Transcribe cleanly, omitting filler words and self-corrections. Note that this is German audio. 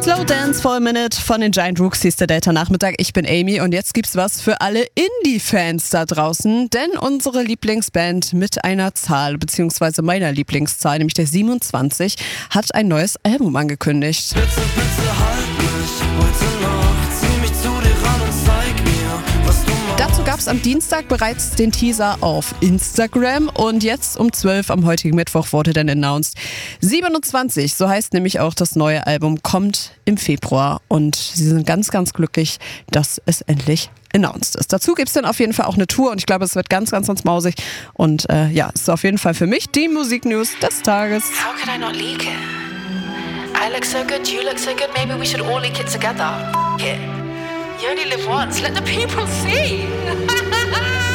Slow Dance for a Minute von den Giant Rooks hieß der Delta-Nachmittag. Ich bin Amy und jetzt gibt's was für alle Indie-Fans da draußen, denn unsere Lieblingsband mit einer Zahl, beziehungsweise meiner Lieblingszahl, nämlich der 27, hat ein neues Album angekündigt. Bitte, bitte halt mich heute Nacht, zieh mich zu dir ran und zeig mir, was du machst. Dazu gab es am Dienstag bereits den Teaser auf Instagram und jetzt um 12 am heutigen Mittwoch wurde dann announced. 27, so heißt nämlich auch das neue Album, kommt im Februar und sie sind ganz, ganz glücklich, dass es endlich announced ist. Dazu gibt es dann auf jeden Fall auch eine Tour und ich glaube, es wird ganz, ganz, ganz mausig und ja, es ist auf jeden Fall für mich die Musiknews des Tages. How could I not leak it? I look so good, you look so good, maybe we should all leak it together. F*** it. You only live once, let the people see.